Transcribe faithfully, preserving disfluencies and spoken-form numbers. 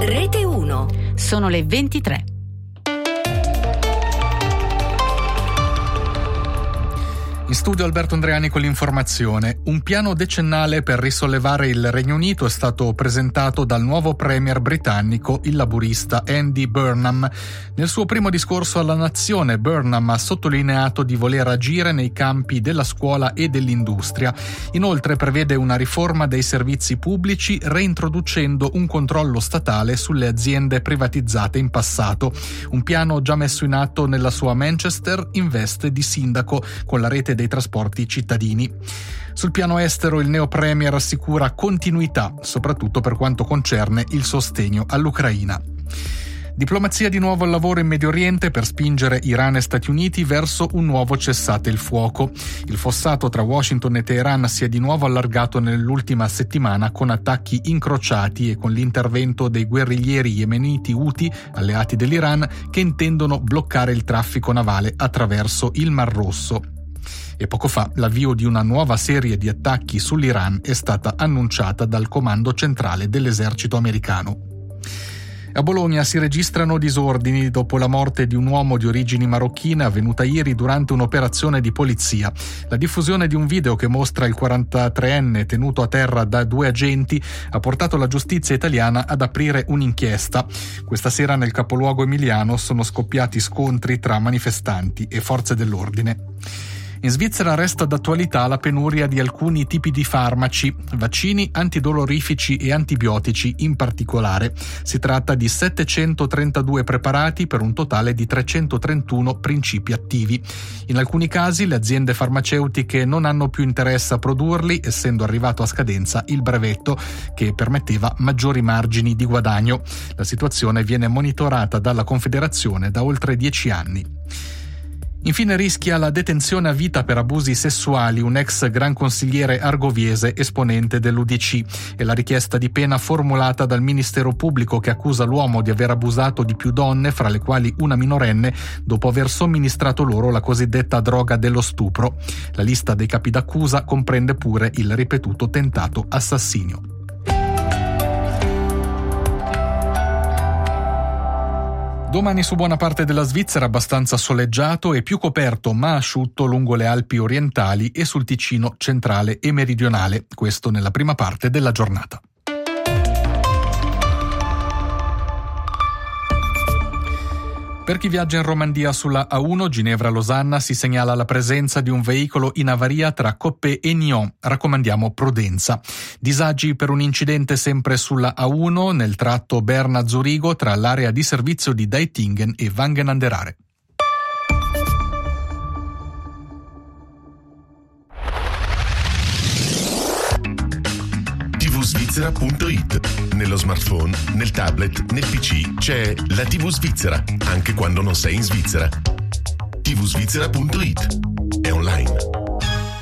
Rete uno. Sono le ventitré. In studio Alberto Andreani con l'informazione. Un piano decennale per risollevare il Regno Unito è stato presentato dal nuovo premier britannico, il laburista Andy Burnham. Nel suo primo discorso alla nazione, Burnham ha sottolineato di voler agire nei campi della scuola e dell'industria. Inoltre prevede una riforma dei servizi pubblici, reintroducendo un controllo statale sulle aziende privatizzate in passato. Un piano già messo in atto nella sua Manchester in veste di sindaco con la rete dei trasporti cittadini. Sul piano estero il neo premier assicura continuità, soprattutto per quanto concerne il sostegno all'Ucraina. Diplomazia di nuovo al lavoro in Medio Oriente per spingere Iran e Stati Uniti verso un nuovo cessate il fuoco. Il fossato tra Washington e Teheran si è di nuovo allargato nell'ultima settimana con attacchi incrociati e con l'intervento dei guerriglieri yemeniti Houthi, alleati dell'Iran, che intendono bloccare il traffico navale attraverso il Mar Rosso. E poco fa l'avvio di una nuova serie di attacchi sull'Iran è stata annunciata dal comando centrale dell'esercito americano. A Bologna si registrano disordini dopo la morte di un uomo di origini marocchine avvenuta ieri durante un'operazione di polizia. La diffusione di un video che mostra il quarantatreenne tenuto a terra da due agenti ha portato la giustizia italiana ad aprire un'inchiesta. Questa sera nel capoluogo emiliano sono scoppiati scontri tra manifestanti e forze dell'ordine. In Svizzera resta d'attualità la penuria di alcuni tipi di farmaci, vaccini, antidolorifici e antibiotici in particolare. Si tratta di settecentotrentadue preparati per un totale di trecentotrentuno principi attivi. In alcuni casi le aziende farmaceutiche non hanno più interesse a produrli, essendo arrivato a scadenza il brevetto che permetteva maggiori margini di guadagno. La situazione viene monitorata dalla Confederazione da oltre dieci anni. Infine rischia la detenzione a vita per abusi sessuali un ex gran consigliere argoviese esponente dell'U D C. È la richiesta di pena formulata dal Ministero Pubblico che accusa l'uomo di aver abusato di più donne, fra le quali una minorenne, dopo aver somministrato loro la cosiddetta droga dello stupro. La lista dei capi d'accusa comprende pure il ripetuto tentato assassinio. Domani su buona parte della Svizzera abbastanza soleggiato e più coperto ma asciutto lungo le Alpi orientali e sul Ticino centrale e meridionale, questo nella prima parte della giornata. Per chi viaggia in Romandia sulla A uno Ginevra-Losanna si segnala la presenza di un veicolo in avaria tra Coppet e Nyon. Raccomandiamo prudenza. Disagi per un incidente sempre sulla A uno nel tratto Berna-Zurigo tra l'area di servizio di Deitingen e Wangen an der Aare. Svizzera punto it. Nello smartphone, nel tablet, nel P C c'è la tivù Svizzera, anche quando non sei in Svizzera. tivù svizzera punto it. È online.